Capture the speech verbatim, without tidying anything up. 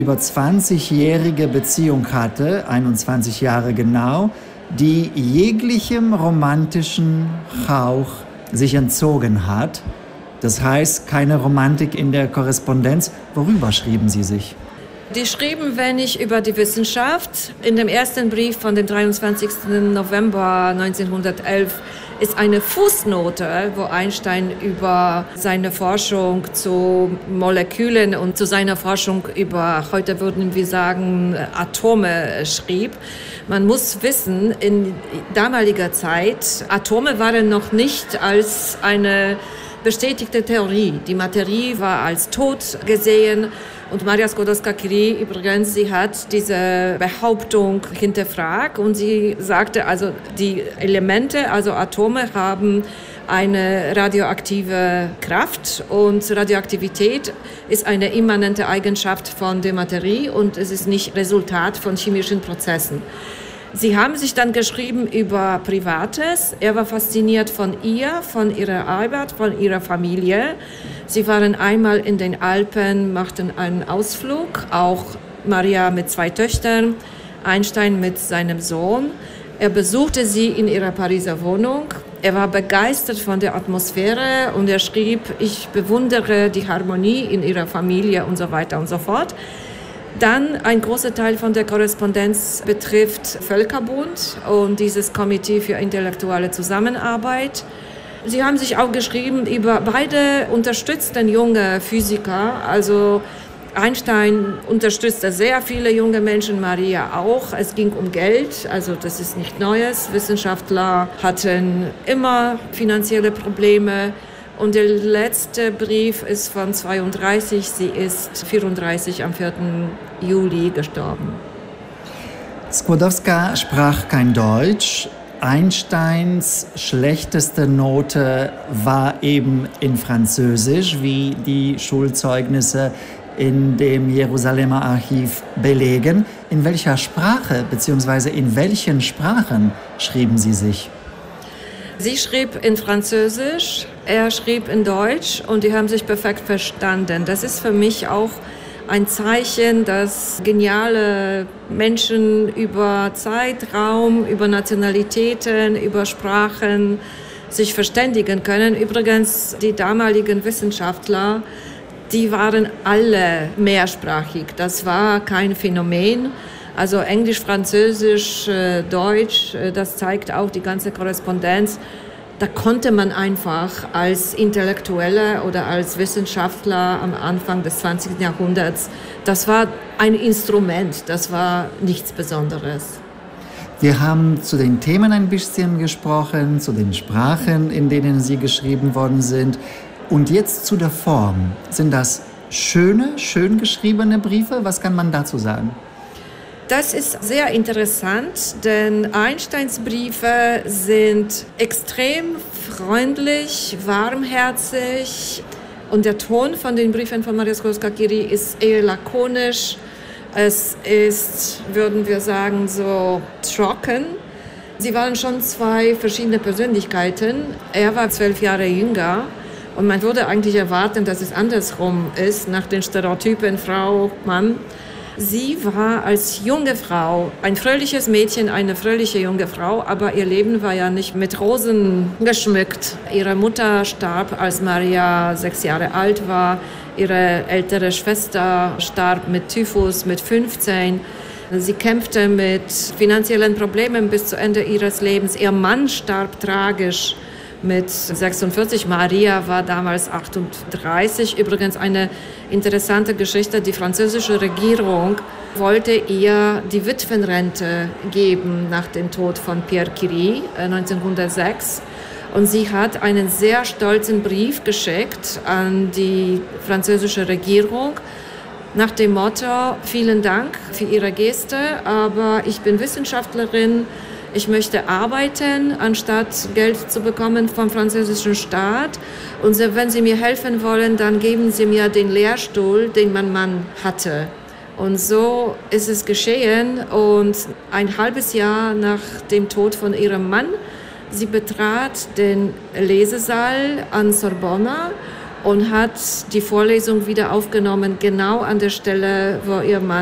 über zwanzigjährige Beziehung hatte, einundzwanzig Jahre genau, die jeglichem romantischen Hauch sich entzogen hat. Das heißt, keine Romantik in der Korrespondenz. Worüber schrieben Sie sich? Die schrieben wenig über die Wissenschaft. In dem ersten Brief von dem dreiundzwanzigsten November neunzehnhundertelf ist eine Fußnote, wo Einstein über seine Forschung zu Molekülen und zu seiner Forschung über, heute würden wir sagen, Atome schrieb. Man muss wissen, in damaliger Zeit, Atome waren noch nicht als eine bestätigte Theorie. Die Materie war als tot gesehen. Und Maria Skłodowska-Curie übrigens, sie hat diese Behauptung hinterfragt und sie sagte, also die Elemente, also Atome, haben eine radioaktive Kraft und Radioaktivität ist eine immanente Eigenschaft von der Materie und es ist nicht Resultat von chemischen Prozessen. Sie haben sich dann geschrieben über Privates. Er war fasziniert von ihr, von ihrer Arbeit, von ihrer Familie. Sie waren einmal in den Alpen, machten einen Ausflug, auch Maria mit zwei Töchtern, Einstein mit seinem Sohn. Er besuchte sie in ihrer Pariser Wohnung. Er war begeistert von der Atmosphäre und er schrieb, ich bewundere die Harmonie in ihrer Familie und so weiter und so fort. Dann ein großer Teil von der Korrespondenz betrifft Völkerbund und dieses Komitee für intellektuelle Zusammenarbeit. Sie haben sich auch geschrieben über beide unterstützten junge Physiker, also Einstein unterstützte sehr viele junge Menschen, Maria auch. Es ging um Geld, also das ist nicht Neues. Wissenschaftler hatten immer finanzielle Probleme. Und der letzte Brief ist von zweiunddreißig, sie ist vierunddreißig am vierten Juli gestorben. Skłodowska sprach kein Deutsch. Einsteins schlechteste Note war eben in Französisch, wie die Schulzeugnisse in dem Jerusalemer Archiv belegen. In welcher Sprache bzw. in welchen Sprachen schrieben Sie sich? Sie schrieb in Französisch, er schrieb in Deutsch und die haben sich perfekt verstanden. Das ist für mich auch ein Zeichen, dass geniale Menschen über Zeitraum, über Nationalitäten, über Sprachen sich verständigen können. Übrigens, die damaligen Wissenschaftler, die waren alle mehrsprachig. Das war kein Phänomen. Also Englisch, Französisch, Deutsch, das zeigt auch die ganze Korrespondenz. Da konnte man einfach als Intellektueller oder als Wissenschaftler am Anfang des zwanzigsten Jahrhunderts, das war ein Instrument, das war nichts Besonderes. Wir haben zu den Themen ein bisschen gesprochen, zu den Sprachen, in denen sie geschrieben worden sind. Und jetzt zu der Form. Sind das schöne, schön geschriebene Briefe? Was kann man dazu sagen? Das ist sehr interessant, denn Einsteins Briefe sind extrem freundlich, warmherzig und der Ton von den Briefen von Maria Skłodowska-Curie ist eher lakonisch. Es ist, würden wir sagen, so trocken. Sie waren schon zwei verschiedene Persönlichkeiten. Er war zwölf Jahre jünger und man würde eigentlich erwarten, dass es andersrum ist, nach den Stereotypen Frau, Mann. Sie war als junge Frau ein fröhliches Mädchen, eine fröhliche junge Frau, aber ihr Leben war ja nicht mit Rosen geschmückt. Ihre Mutter starb, als Maria sechs Jahre alt war. Ihre ältere Schwester starb mit Typhus mit fünfzehn. Sie kämpfte mit finanziellen Problemen bis zu Ende ihres Lebens. Ihr Mann starb tragisch mit sechsundvierzig. Maria war damals achtunddreißig. Übrigens eine interessante Geschichte. Die französische Regierung wollte ihr die Witwenrente geben nach dem Tod von Pierre Curie neunzehnhundertsechs. Und sie hat einen sehr stolzen Brief geschickt an die französische Regierung nach dem Motto, vielen Dank für Ihre Geste, aber ich bin Wissenschaftlerin, ich möchte arbeiten, anstatt Geld zu bekommen vom französischen Staat. Und wenn Sie mir helfen wollen, dann geben Sie mir den Lehrstuhl, den mein Mann hatte. Und so ist es geschehen. Und ein halbes Jahr nach dem Tod von ihrem Mann, sie betrat den Lesesaal an Sorbonne und hat die Vorlesung wieder aufgenommen, genau an der Stelle, wo ihr Mann